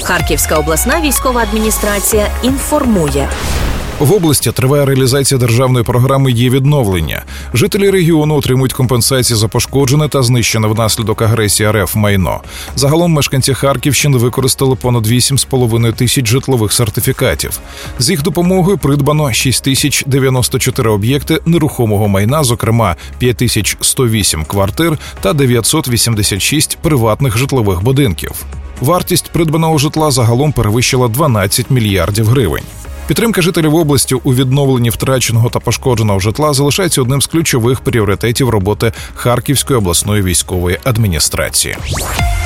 Харківська обласна військова адміністрація інформує. В області триває реалізація державної програми «Є відновлення». Жителі регіону отримують компенсації за пошкоджене та знищене внаслідок агресії РФ майно. Загалом мешканці Харківщини використали понад 8,5 тисяч житлових сертифікатів. З їх допомогою придбано 6094 об'єкти нерухомого майна, зокрема 5108 квартир та 986 приватних житлових будинків. Вартість придбаного житла загалом перевищила 12 мільярдів гривень. Підтримка жителів області у відновленні втраченого та пошкодженого житла залишається одним з ключових пріоритетів роботи Харківської обласної військової адміністрації.